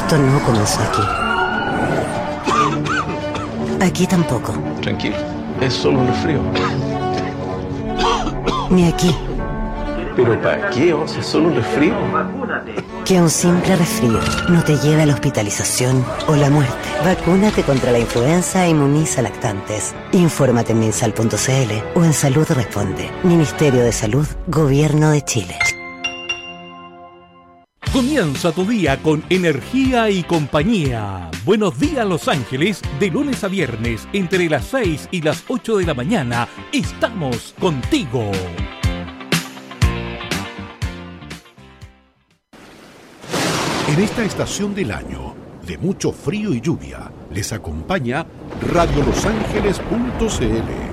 Esto no comenzó aquí. Aquí tampoco. Tranquilo, es solo un resfrío. Ni aquí. ¿Pero para qué? O sea, es solo un resfrío. Que un simple resfrío no te lleve a la hospitalización o la muerte. Vacúnate contra la influenza e inmuniza lactantes. Infórmate en minsal.cl o en Salud Responde. Ministerio de Salud, Gobierno de Chile. Comienza tu día con energía y compañía. Buenos días, Los Ángeles. De lunes a viernes, entre las 6 y las 8 de la mañana, estamos contigo. En esta estación del año, de mucho frío y lluvia, les acompaña radiolosangeles.cl.